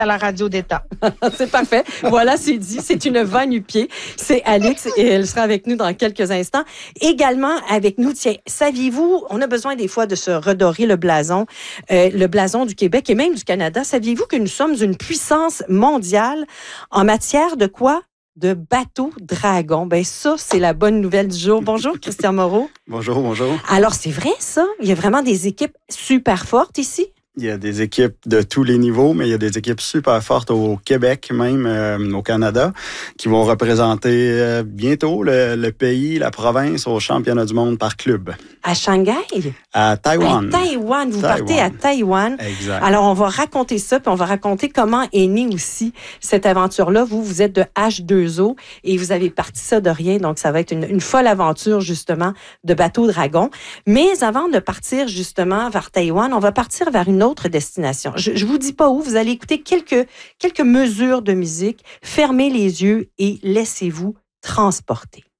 à la radio d'État. C'est parfait. Voilà, c'est dit. C'est une va nu-pied. C'est Alix et elle sera avec nous dans quelques instants. Également avec nous, tiens, saviez-vous, on a besoin des fois de se redorer le blason du Québec et même du Canada. Saviez-vous que nous sommes une puissance mondiale en matière de quoi? De bateaux dragons. Ben ça, c'est la bonne nouvelle du jour. Bonjour, Christian Moreau. Bonjour, bonjour. Alors, c'est vrai, ça? Il y a vraiment des équipes super fortes ici? Il y a des équipes de tous les niveaux, mais il y a des équipes super fortes au Québec, même au Canada, qui vont représenter bientôt le pays, la province au championnat du monde par club. À Shanghai? À Taïwan. À Taïwan. Vous partez à Taïwan. Exact. Alors, on va raconter ça, puis on va raconter comment est née aussi cette aventure-là. Vous êtes de H2O et vous avez parti ça de rien, donc ça va être une folle aventure, justement, de bateau dragon. Mais avant de partir, justement, vers Taïwan, on va partir vers une autre destination. Je vous dis pas où, vous allez écouter quelques mesures de musique, fermez les yeux et laissez-vous transporter.